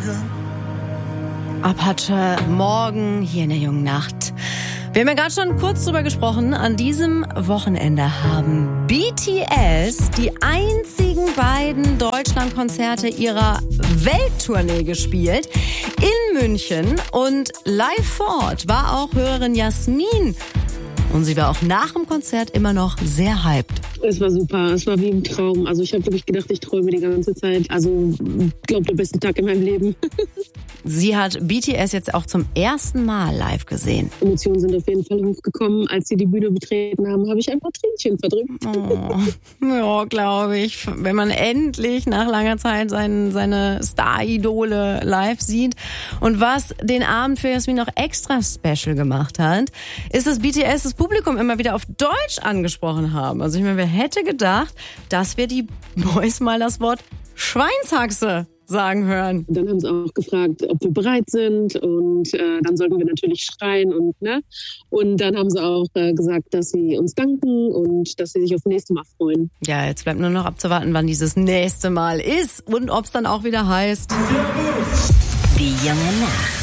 Apache, morgen hier in der jungen Nacht. Wir haben ja gerade schon kurz drüber gesprochen. An diesem Wochenende haben BTS die einzigen beiden Deutschlandkonzerte ihrer Welttournee gespielt. In München und live vor Ort war auch Hörerin Jasmin. Und sie war auch nach dem Konzert immer noch sehr hyped. Es war super, es war wie ein Traum. Also ich habe wirklich gedacht, ich träume die ganze Zeit. Also ich glaube, der beste Tag in meinem Leben. Sie hat BTS jetzt auch zum ersten Mal live gesehen. Emotionen sind auf jeden Fall hochgekommen. Als sie die Bühne betreten haben, habe ich ein paar Tränchen verdrückt. Oh, ja, glaube ich. Wenn man endlich nach langer Zeit seine Star-Idole live sieht. Und was den Abend für Jasmin noch extra special gemacht hat, ist, dass BTS das Publikum immer wieder auf Deutsch angesprochen haben. Also ich meine, wer hätte gedacht, dass wir die Boys mal das Wort Schweinshaxe sagen hören. Dann haben sie auch gefragt, ob wir bereit sind und dann sollten wir natürlich schreien und dann haben sie auch gesagt, dass sie uns danken und dass sie sich aufs nächste Mal freuen. Ja, jetzt bleibt nur noch abzuwarten, wann dieses nächste Mal ist und ob es dann auch wieder heißt Die junge Nacht.